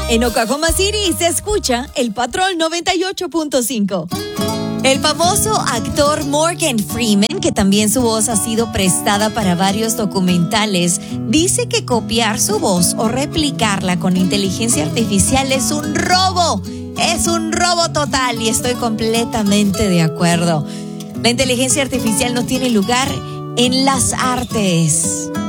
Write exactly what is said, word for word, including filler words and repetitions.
En Oklahoma City se escucha el Patrol noventa y ocho punto cinco. El famoso actor Morgan Freeman, que también su voz ha sido prestada para varios documentales, dice que copiar su voz o replicarla con inteligencia artificial es un robo. Es un robo total y estoy completamente de acuerdo. La inteligencia artificial no tiene lugar en las artes.